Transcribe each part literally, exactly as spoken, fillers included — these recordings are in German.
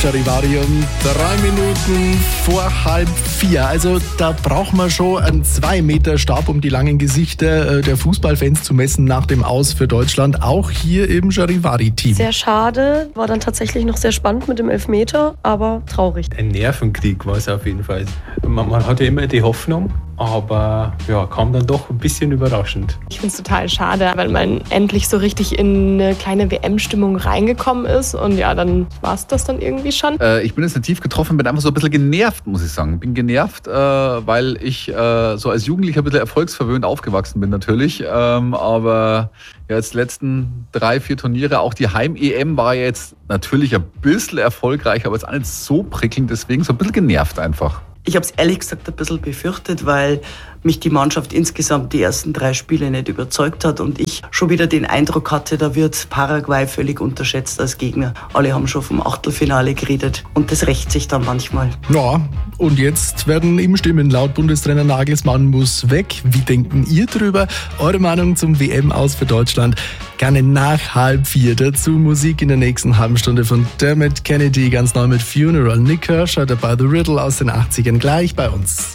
Charivari um drei Minuten vor halb vier. Also da braucht man schon einen zwei Meter Stab, um die langen Gesichter der Fußballfans zu messen nach dem Aus für Deutschland. Auch hier im Charivari-Team. Sehr schade, war dann tatsächlich noch sehr spannend mit dem Elfmeter, aber traurig. Ein Nervenkrieg war es auf jeden Fall. Man, man hatte immer die Hoffnung, aber ja, kam dann doch ein bisschen überraschend. Ich finde es total schade, weil man endlich so richtig in eine kleine W M-Stimmung reingekommen ist und ja, dann war es das dann irgendwie schon. Äh, ich bin jetzt nicht tief getroffen, bin einfach so ein bisschen genervt, muss ich sagen. Bin genervt, äh, weil ich äh, so als Jugendlicher ein bisschen erfolgsverwöhnt aufgewachsen bin natürlich, ähm, aber ja, jetzt die letzten drei, vier Turniere, auch die Heim-E M war jetzt natürlich ein bisschen erfolgreich, aber jetzt auch nicht so prickelnd, deswegen so ein bisschen genervt einfach. Ich habe es ehrlich gesagt ein bisschen befürchtet, weil mich die Mannschaft insgesamt die ersten drei Spiele nicht überzeugt hat und ich schon wieder den Eindruck hatte, da wird Paraguay völlig unterschätzt als Gegner. Alle haben schon vom Achtelfinale geredet und das rächt sich dann manchmal. Ja, und jetzt werden eben Stimmen laut Bundestrainer Nagelsmann muss weg. Wie denken ihr drüber? Eure Meinung zum W M-Aus für Deutschland gerne nach halb vier. Dazu Musik in der nächsten halben Stunde von Dermot Kennedy, ganz neu mit Funeral. Nick Kershaw, dabei The Riddle aus den achtzigern, gleich bei uns.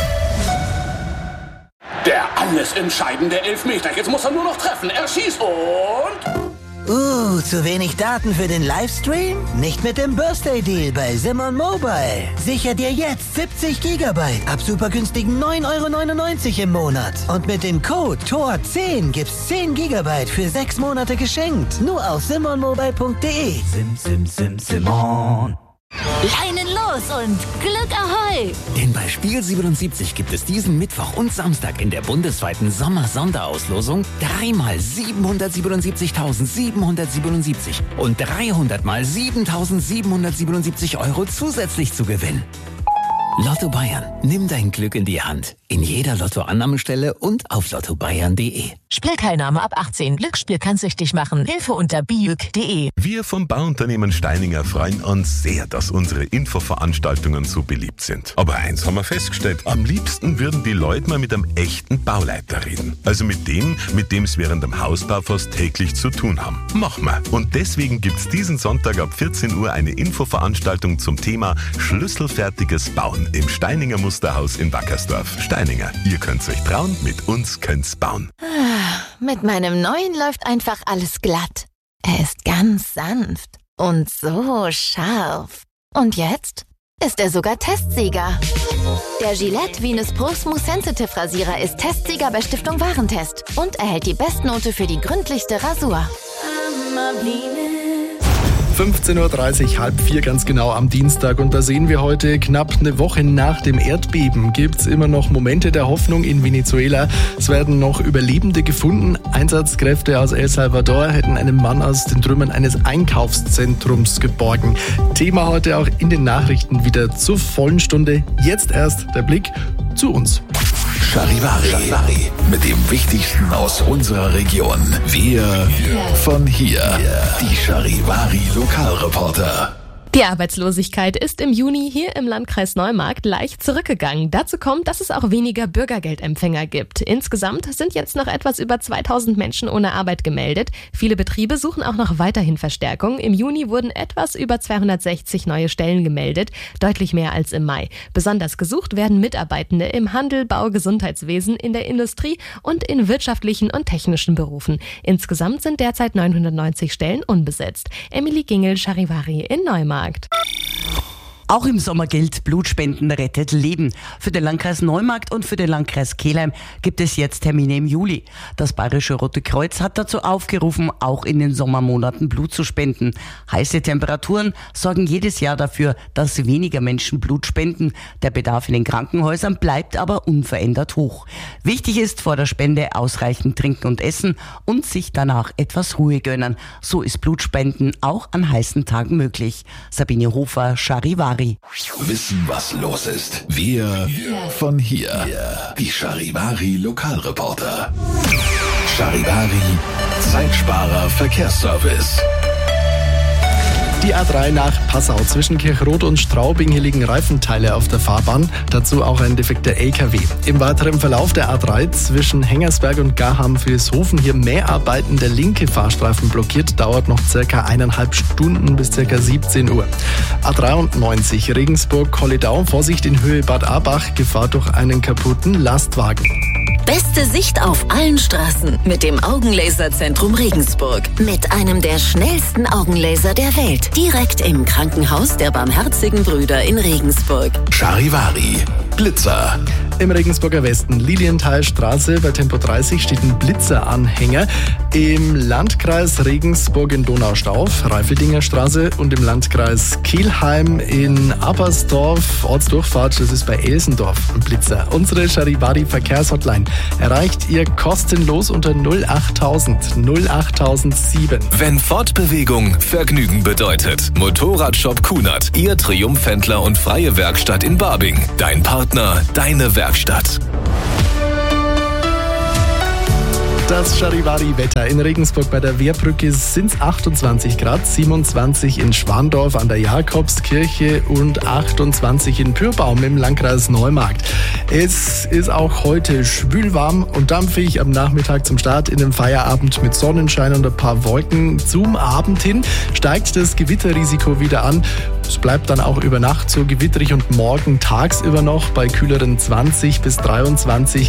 Der alles entscheidende Elfmeter. Jetzt muss er nur noch treffen. Er schießt und... Uh, zu wenig Daten für den Livestream? Nicht mit dem Birthday Deal bei Simon Mobile. Sicher dir jetzt siebzig Gigabyte ab super günstigen neun Euro neunundneunzig im Monat. Und mit dem Code T O R zehn gibt's zehn Gigabyte für sechs Monate geschenkt. Nur auf simon mobile punkt de. Sim, sim, sim, Simon. Leinen los und Glück Ahoi! Denn bei Spiel siebenundsiebzig gibt es diesen Mittwoch und Samstag in der bundesweiten Sommer-Sonderauslosung dreimal siebenhundertsiebenundsiebzigtausendsiebenhundertsiebenundsiebzig und dreihundert mal siebentausendsiebenhundertsiebenundsiebzig Euro zusätzlich zu gewinnen. Lotto Bayern. Nimm dein Glück in die Hand. In jeder Lottoannahmestelle und auf lotto bayern punkt de. Spielteilnahme ab achtzehn. Glücksspiel kann süchtig machen. Hilfe unter biüg punkt de. Wir vom Bauunternehmen Steininger freuen uns sehr, dass unsere Infoveranstaltungen so beliebt sind. Aber eins haben wir festgestellt. Am liebsten würden die Leute mal mit einem echten Bauleiter reden. Also mit dem, mit dem es während dem Hausbau fast täglich zu tun haben. Machen wir. Und deswegen gibt's diesen Sonntag ab vierzehn Uhr eine Infoveranstaltung zum Thema Schlüsselfertiges Bauen im Steininger Musterhaus in Wackersdorf. Steininger, ihr könnt's euch trauen, mit uns könnt's bauen. Mit meinem neuen läuft einfach alles glatt. Er ist ganz sanft und so scharf. Und jetzt ist er sogar Testsieger. Der Gillette Venus Pro Smooth Sensitive Rasierer ist Testsieger bei Stiftung Warentest und erhält die Bestnote für die gründlichste Rasur. fünfzehn Uhr dreißig, halb vier ganz genau am Dienstag. Und da sehen wir heute, knapp eine Woche nach dem Erdbeben, gibt's immer noch Momente der Hoffnung in Venezuela. Es werden noch Überlebende gefunden. Einsatzkräfte aus El Salvador hätten einen Mann aus den Trümmern eines Einkaufszentrums geborgen. Thema heute auch in den Nachrichten wieder zur vollen Stunde. Jetzt erst der Blick zu uns. Charivari. Charivari. Mit dem Wichtigsten aus unserer Region. Wir von hier. Die Charivari Lokalreporter. Die Arbeitslosigkeit ist im Juni hier im Landkreis Neumarkt leicht zurückgegangen. Dazu kommt, dass es auch weniger Bürgergeldempfänger gibt. Insgesamt sind jetzt noch etwas über zweitausend Menschen ohne Arbeit gemeldet. Viele Betriebe suchen auch noch weiterhin Verstärkung. Im Juni wurden etwas über zweihundertsechzig neue Stellen gemeldet, deutlich mehr als im Mai. Besonders gesucht werden Mitarbeitende im Handel, Bau, Gesundheitswesen, in der Industrie und in wirtschaftlichen und technischen Berufen. Insgesamt sind derzeit neunhundertneunzig Stellen unbesetzt. Emily Gingel, Charivari in Neumarkt. Auch im Sommer gilt, Blutspenden rettet Leben. Für den Landkreis Neumarkt und für den Landkreis Kelheim gibt es jetzt Termine im Juli. Das Bayerische Rote Kreuz hat dazu aufgerufen, auch in den Sommermonaten Blut zu spenden. Heiße Temperaturen sorgen jedes Jahr dafür, dass weniger Menschen Blut spenden. Der Bedarf in den Krankenhäusern bleibt aber unverändert hoch. Wichtig ist vor der Spende ausreichend trinken und essen und sich danach etwas Ruhe gönnen. So ist Blutspenden auch an heißen Tagen möglich. Sabine Hofer, Charivari. Wissen, was los ist. Wir von hier. Die Charivari Lokalreporter. Charivari Zeitsparer Verkehrsservice. Die A drei nach Passau zwischen Kirchrot und Straubing. Hier liegen Reifenteile auf der Fahrbahn. Dazu auch ein defekter L K W. Im weiteren Verlauf der A drei zwischen Hengersberg und Garham-Vilshofen. Hier Mäharbeiten. Der linke Fahrstreifen blockiert. Dauert noch circa eineinhalb Stunden bis circa siebzehn Uhr. A dreiundneunzig Regensburg-Kollidau. Vorsicht in Höhe Bad Abach. Gefahr durch einen kaputten Lastwagen. Beste Sicht auf allen Straßen mit dem Augenlaserzentrum Regensburg. Mit einem der schnellsten Augenlaser der Welt. Direkt im Krankenhaus der Barmherzigen Brüder in Regensburg. Charivari, Blitzer. Im Regensburger Westen, Lilienthalstraße, bei Tempo dreißig steht ein Blitzeranhänger. Im Landkreis Regensburg in Donaustauf, Reifeldinger Straße, und im Landkreis Kelheim in Appersdorf, Ortsdurchfahrt, das ist bei Elsendorf, ein Blitzer. Unsere Charivari Verkehrshotline erreicht ihr kostenlos unter null achttausend null achttausendsieben. Wenn Fortbewegung Vergnügen bedeutet. Motorradshop Kunert, Ihr Triumphhändler und freie Werkstatt in Babing. Dein Partner, deine Werkstatt. Das Charivari-Wetter in Regensburg bei der Wehrbrücke sind es achtundzwanzig Grad, siebenundzwanzig in Schwandorf an der Jakobskirche und achtundzwanzig in Pyrbaum im Landkreis Neumarkt. Es ist auch heute schwülwarm und dampfig am Nachmittag zum Start in den Feierabend mit Sonnenschein und ein paar Wolken. Zum Abend hin steigt das Gewitterrisiko wieder an. Es bleibt dann auch über Nacht so gewitterig und morgen tagsüber noch bei kühleren zwanzig bis dreiundzwanzig